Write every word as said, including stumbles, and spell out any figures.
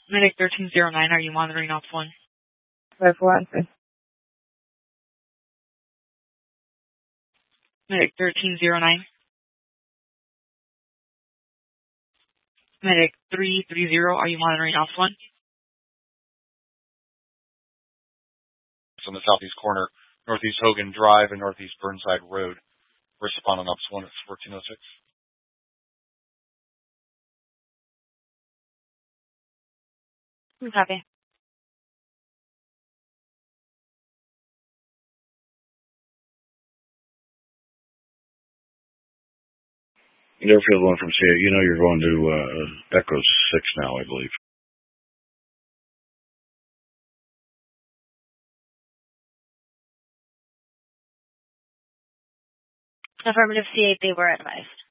Medic thirteen zero nine, are you monitoring ops one? five four one. Medic thirteen zero nine. Medic three three zero, are you monitoring ops one? It's on the southeast corner, northeast Hogan Drive and northeast Burnside Road. Respond on ops one, it's fourteen oh six. Copy. Airfield one from C A, you know you're going to uh, Echo six now, I believe. Affirmative C eight, they were advised.